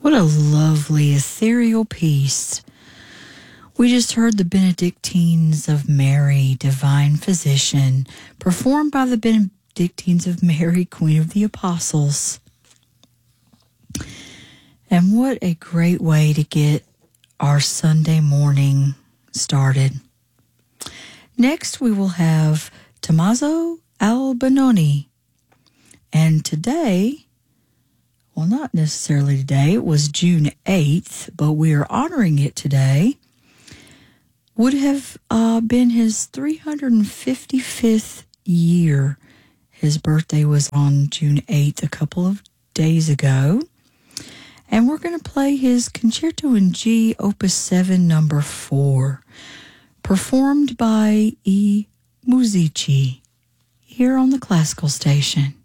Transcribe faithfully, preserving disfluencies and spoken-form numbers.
What a lovely ethereal piece. We just heard the Benedictines of Mary, Divine Physician, performed by the Benedictines of Mary, Queen of the Apostles. And what a great way to get our Sunday morning started. Next, we will have Tommaso Albinoni. And today, well, not necessarily today, it was June eighth, but we are honoring it today, would have uh, been his three hundred fifty-fifth year. His birthday was on June eighth, a couple of days ago. And we're going to play his Concerto in G, Opus seven, number four, performed by I Musici, here on the Classical Station.